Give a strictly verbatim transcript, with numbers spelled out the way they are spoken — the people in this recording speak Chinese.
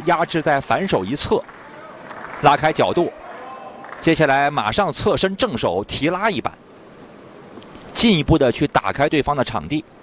压制在反手一侧，拉开角度。接下来马上侧身正手提拉一板，进一步的去打开对方的场地。